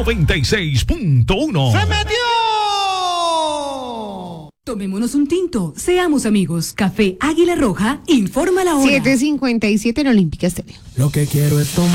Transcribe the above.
96.1. ¡Se metió! Tomémonos un tinto, seamos amigos. Café Águila Roja, informa la hora. 7:57 en Olímpica Estéreo. Lo que quiero es tomar.